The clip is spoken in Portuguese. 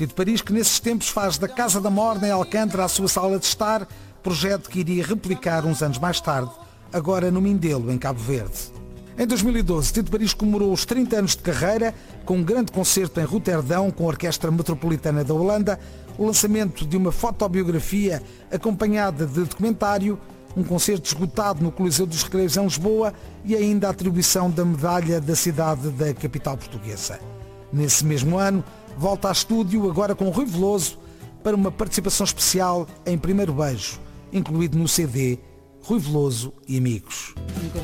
Tito Paris, que nesses tempos faz da Casa da Morna em Alcântara a sua sala de estar, projeto que iria replicar uns anos mais tarde, agora no Mindelo, em Cabo Verde. Em 2012, Tito Paris comemorou os 30 anos de carreira com um grande concerto em Roterdão com a Orquestra Metropolitana da Holanda, o lançamento de uma fotobiografia acompanhada de documentário, um concerto esgotado no Coliseu dos Recreios em Lisboa e ainda a atribuição da medalha da cidade da capital portuguesa. Nesse mesmo ano, volta a estúdio, agora com Rui Veloso, para uma participação especial em Primeiro Beijo, incluído no CD Rui Veloso e Amigos.